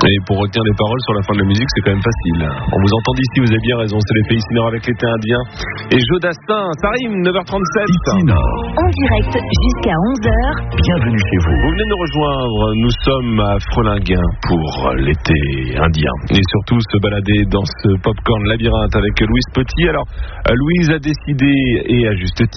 Et pour retenir les paroles sur la fin de la musique, c'est quand même facile. On vous entend d'ici, vous avez bien raison, c'est les Pays Nord avec l'été indien. Et Jodassin, ça rime, 9h37. Ici Nord. En direct jusqu'à 11h. Bienvenue chez vous. Vous venez de nous rejoindre, nous sommes à Frelinguin pour l'été indien. Et surtout se balader dans ce popcorn labyrinthe avec Louise Petit. Alors, Louise a décidé, et à juste titre,